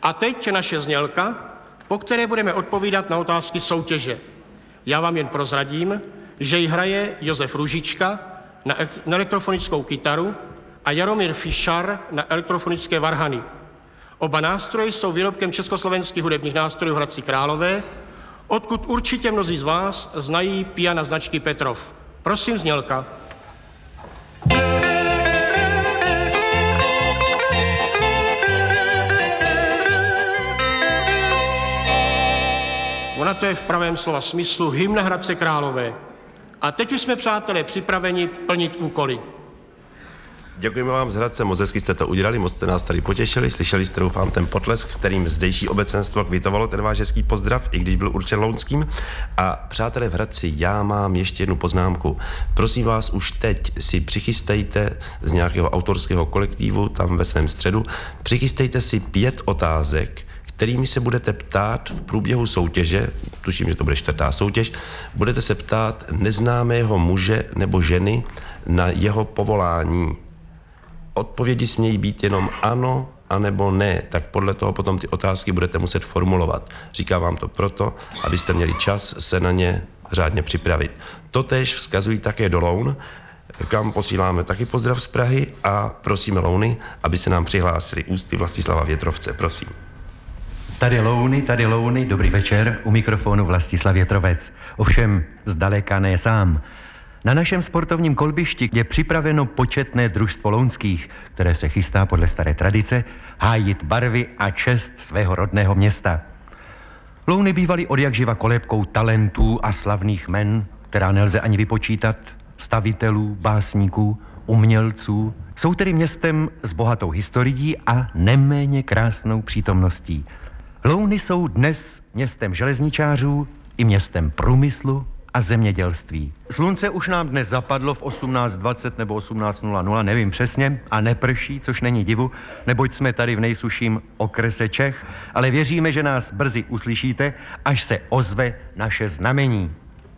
A teď naše znělka, po které budeme odpovídat na otázky soutěže. Já vám jen prozradím, že ji hraje Josef Růžička na elektrofonickou kytaru a Jaromír Fišar na elektrofonické varhany. Oba nástroje jsou výrobkem československých hudebních nástrojů v Hradci Králové, odkud určitě mnozí z vás znají piana značky Petrov. Prosím, znělka. Ona to je v pravém slova smyslu hymna Hradce Králové. A teď už jsme, přátelé, připraveni plnit úkoly. Děkujeme vám z Hradce, moc hezky jste to udělali, moc jste nás tady potěšili, slyšeli jste, doufám, ten potlesk, kterým zdejší obecenstvo kvitovalo ten váš hezký pozdrav, i když byl určen lounským. A přátelé v Hradci, já mám ještě jednu poznámku. Prosím vás, už teď si přichystejte z nějakého autorského kolektivu tam ve svém středu, přichystejte si 5 otázek, kterými se budete ptát v průběhu soutěže, tuším, že to bude 4. soutěž, budete se ptát neznámého muže nebo ženy na jeho povolání. Odpovědi smějí být jenom ano, anebo ne, tak podle toho potom ty otázky budete muset formulovat. Říkám vám to proto, abyste měli čas se na ně řádně připravit. Totéž vzkazují také do Loun, kam posíláme taky pozdrav z Prahy a prosíme Louny, aby se nám přihlásili ústy Vlastislava Větrovce, prosím. Tady Louny, dobrý večer, u mikrofonu Vlastislav Větrovec. Ovšem zdaleka ne sám. Na našem sportovním kolbišti je připraveno početné družstvo lounských, které se chystá podle staré tradice hájit barvy a čest svého rodného města. Louny bývaly odjakživa kolébkou talentů a slavných men, která nelze ani vypočítat, stavitelů, básníků, umělců. Jsou tedy městem s bohatou historií a neméně krásnou přítomností. Louny jsou dnes městem železničářů i městem průmyslu a zemědělství. Slunce už nám dnes zapadlo v 18:20 nebo 18:00, nevím přesně, a neprší, což není divu, neboť jsme tady v nejsušším okrese Čech, ale věříme, že nás brzy uslyšíte, až se ozve naše znamení.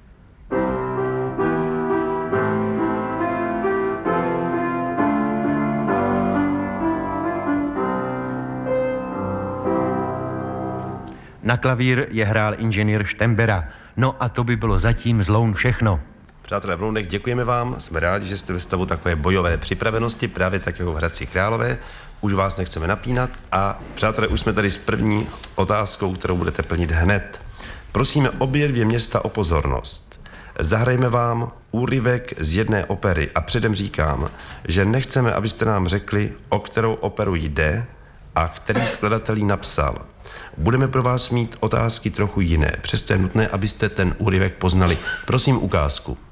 Na klavír je hrál inženýr Štembera. No a to by bylo zatím z Loun všechno. Přátelé v Lounech, děkujeme vám, jsme rádi, že jste ve stavu takové bojové připravenosti, právě tak jako v Hradci Králové. Už vás nechceme napínat a přátelé, už jsme tady s první otázkou, kterou budete plnit hned. Prosíme obě 2 města o pozornost. Zahrajeme vám úryvek z jedné opery a předem říkám, že nechceme, abyste nám řekli, o kterou operu jde a který skladatel ji napsal. Budeme pro vás mít otázky trochu jiné, přesto je nutné, abyste ten úryvek poznali. Prosím ukázku.